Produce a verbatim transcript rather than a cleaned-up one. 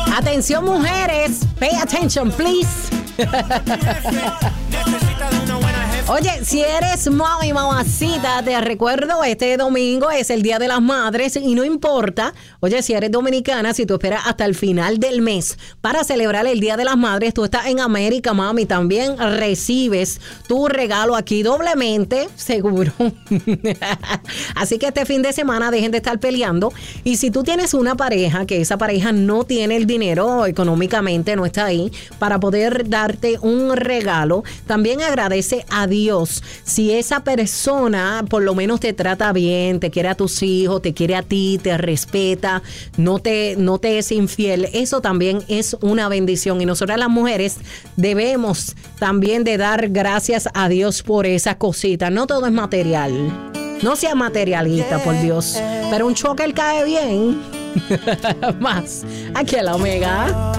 Atención, mujeres. Pay attention, please. Oye, si eres mami, mamacita, te recuerdo, este domingo es el Día de las Madres y no importa, oye, si eres dominicana, si tú esperas hasta el final del mes para celebrar el Día de las Madres, tú estás en América, mami, también recibes tu regalo aquí doblemente, seguro. Así que este fin de semana dejen de estar peleando y si tú tienes una pareja, que esa pareja no tiene el dinero económicamente, no está ahí, para poder darte un regalo, también agradece a Dios. Dios, si esa persona por lo menos te trata bien, te quiere a tus hijos, te quiere a ti, te respeta, no te, no te es infiel, eso también es una bendición. Y nosotras las mujeres debemos también de dar gracias a Dios por esa cosita. No todo es material. No seas materialista, por Dios. Pero un choker cae bien. Más. Aquí en la Omega.